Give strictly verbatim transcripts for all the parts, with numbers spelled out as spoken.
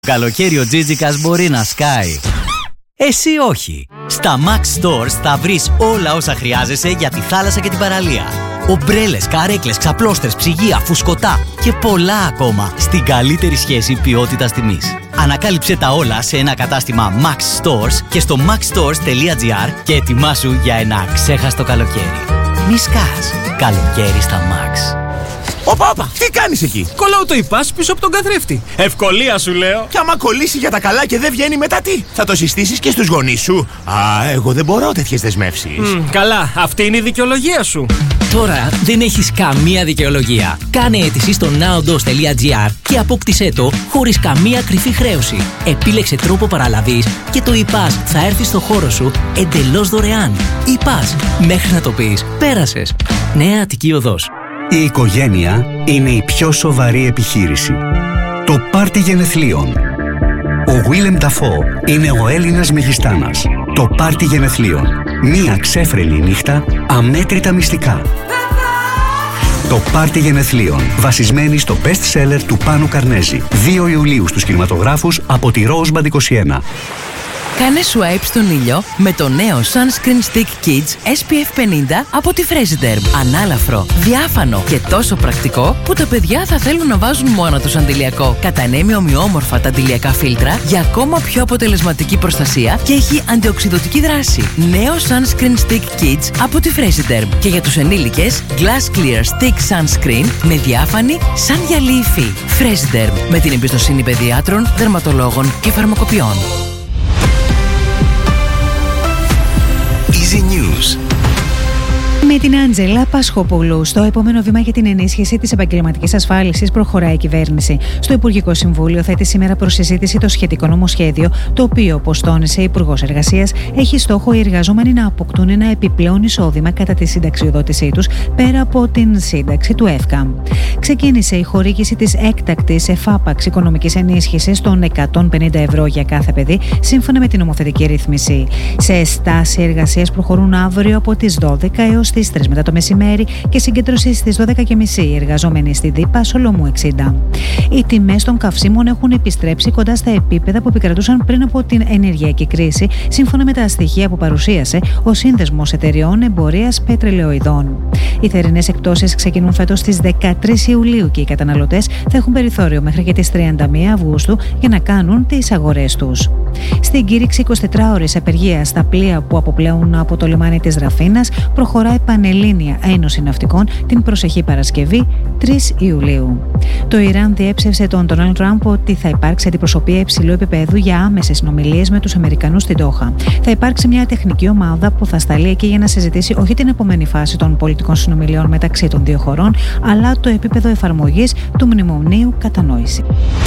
Καλοκαίρι ο Τζίτζικας μπορεί να σκάει. Εσύ όχι. Στα Max Stores θα βρεις όλα όσα χρειάζεσαι για τη θάλασσα και την παραλία. Ομπρέλες, καρέκλες, ξαπλώστρες, ψυγεία, φουσκωτά και πολλά ακόμα στην καλύτερη σχέση ποιότητας τιμής. Ανακάλυψε τα όλα σε ένα κατάστημα Max Stores και στο maxstores τελεία gr και ετοιμάσου για ένα ξέχαστο καλοκαίρι. Μη σκάς. Καλοκαίρι στα Max. Όπα, όπα, τι κάνεις εκεί? Κολλάω το ιπάς πίσω από τον καθρέφτη. Ευκολία σου λέω. Κι άμα κολλήσει για τα καλά και δεν βγαίνει μετά τι? Θα το συστήσεις και στους γονείς σου? Α, εγώ δεν μπορώ τέτοιες δεσμεύσεις. Mm, καλά, αυτή είναι η δικαιολογία σου. Τώρα δεν έχεις καμία δικαιολογία. Κάνε αίτηση στο naodos τελεία gr και απόκτησέ το χωρίς καμία κρυφή χρέωση. Επίλεξε τρόπο παραλαβής και το ιπάς θα έρθει στο χώρο σου εντελώς δωρεάν. ιπάς, μέχρι να το πεις, πέρασες. Νέα Αττική Οδός. Η οικογένεια είναι η πιο σοβαρή επιχείρηση. Το πάρτι γενεθλίων. Ο Willem Dafoe είναι ο Έλληνας μεγιστάνας. Το πάρτι γενεθλίων. Μία ξέφρενη νύχτα, αμέτρητα μυστικά. Το πάρτι γενεθλίων. Βασισμένη στο best seller του Πάνου Καρνέζη. δύο Ιουλίου στους κινηματογράφους από τη Rosebud είκοσι ένα. Κάνε swipe στον ήλιο με το νέο Sunscreen Stick Kids ες πι εφ πενήντα από τη Fresiderm. Ανάλαφρο, διάφανο και τόσο πρακτικό που τα παιδιά θα θέλουν να βάζουν μόνο τους αντιλιακό. Κατανέμει ομοιόμορφα τα αντιλιακά φίλτρα για ακόμα πιο αποτελεσματική προστασία και έχει αντιοξειδωτική δράση. Νέο Sunscreen Stick Kids από τη Fresiderm. Και για τους ενήλικες, Glass Clear Stick Sunscreen με διάφανη σαν γυαλί υφή. Fresiderm, με την εμπιστοσύνη παιδιάτρων, δερματολόγων και φαρμακοποιών. Easy News. Με την Άντζελα Πασχοπούλου, στο επόμενο βήμα για την ενίσχυση της επαγγελματικής ασφάλισης προχωράει η κυβέρνηση. Στο Υπουργικό Συμβούλιο θέτει σήμερα προς συζήτηση το σχετικό νομοσχέδιο, το οποίο, όπως τόνισε η Υπουργός Εργασίας, έχει στόχο οι εργαζόμενοι να αποκτούν ένα επιπλέον εισόδημα κατά τη συνταξιοδότησή τους, πέρα από την σύνταξη του ΕΦΚΑ. Ξεκίνησε η χορήγηση της έκτακτης εφάπαξ οικονομικής ενίσχυσης των εκατόν πενήντα ευρώ για κάθε παιδί, σύμφωνα με την νομοθετική ρύθμιση. Σε στάση εργασίας προχωρούν αύριο από τις δώδεκα έως τις τρεις μετά το μεσημέρι και συγκέντρωση στις δώδεκα και μισή οι εργαζόμενοι στη ΔΥΠΑ Σολομού εξήντα. Οι τιμές των καυσίμων έχουν επιστρέψει κοντά στα επίπεδα που επικρατούσαν πριν από την ενεργειακή κρίση, σύμφωνα με τα στοιχεία που παρουσίασε ο Σύνδεσμος Εταιριών Εμπορίας Πετρελαιοειδών. Οι θερινές εκπτώσεις ξεκινούν φέτος στις δεκατρείς Ιουλίου και οι καταναλωτές θα έχουν περιθώριο μέχρι και τις τριάντα μία Αυγούστου για να κάνουν τις αγορές τους. Στην κήρυξη εικοσιτετράωρης απεργίας στα πλοία που αποπλέουν από το λιμάνι της Ραφίνας προχωράει Πανελλήνια Ένωση Ναυτικών την προσεχή Παρασκευή, τρεις Ιουλίου. Το Ιράν διέψευσε τον Ντόναλντ Τραμπ ότι θα υπάρξει αντιπροσωπεία υψηλού επίπεδου για άμεσες συνομιλίες με τους Αμερικανούς στην Ντόχα. Θα υπάρξει μια τεχνική ομάδα που θα σταλεί εκεί για να συζητήσει όχι την επόμενη φάση των πολιτικών συνομιλιών μεταξύ των δύο χωρών, αλλά το επίπεδο εφαρμογής του Μνημονίου Κατανόηση.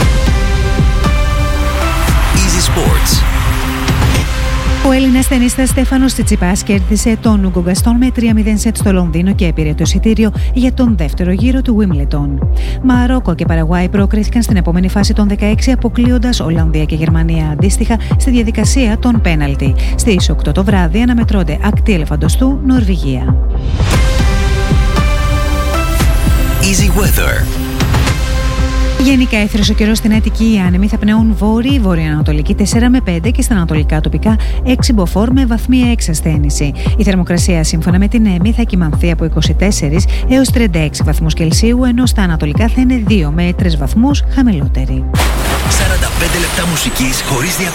Easy Sports. Ο Έλληνας τενίστας Στέφανος Τσιτσιπάς κέρδισε τον Ούγκο Γκαστόν με τρία μηδέν σετ στο Λονδίνο και έπειρε το εισιτήριο για τον δεύτερο γύρο του Wimbledon. Μαρόκο και Παραγουάη προκρίθηκαν στην επόμενη φάση των δεκαέξι, αποκλείοντας Ολλανδία και Γερμανία αντίστοιχα στη διαδικασία των πέναλτι. Στις οκτώ το βράδυ αναμετρώνται Ακτή Ελεφαντοστού, Νορβηγία. Easy Weather. Γενικά έθρεσε ο καιρός στην Αττική. Οι άνεμοι θα πνέουν βόρειοι, βορειοανατολική τέσσερα με πέντε και στα ανατολικά τοπικά έξι μποφόρ με βαθμία έξι ασθένηση. Η θερμοκρασία σύμφωνα με την ΕΜΗ θα κυμανθεί από είκοσι τέσσερα έως τριάντα έξι βαθμούς Κελσίου, ενώ στα ανατολικά θα είναι δύο με τρεις βαθμούς χαμηλότερη. σαράντα πέντε λεπτά μουσικής χωρίς διακοπές.